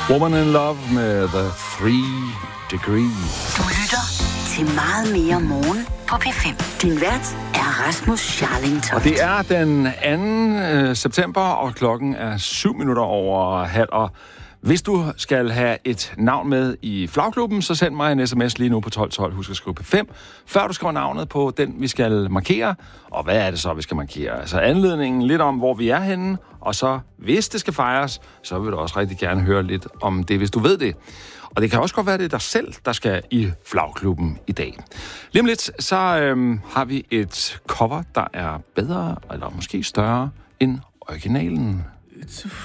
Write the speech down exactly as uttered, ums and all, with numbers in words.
Woman in Love med The Three Degrees. Du lytter til Meget Mere Morgen på P fem. Din vært er Rasmus Scharling-Toft. Og det er den anden september, og klokken er syv minutter over halv. Og hvis du skal have et navn med i Flagklubben, så send mig en sms lige nu på tolv tolv. Husk at skrive P fem, før du skriver navnet på den, vi skal markere. Og hvad er det så, vi skal markere? Altså anledningen lidt om, hvor vi er henne. Og så, hvis det skal fejres, så vil du også rigtig gerne høre lidt om det, hvis du ved det. Og det kan også godt være, det er dig selv, der skal i Flagklubben i dag. Lige om lidt, så øhm, har vi et cover, der er bedre, eller måske større, end originalen. It's a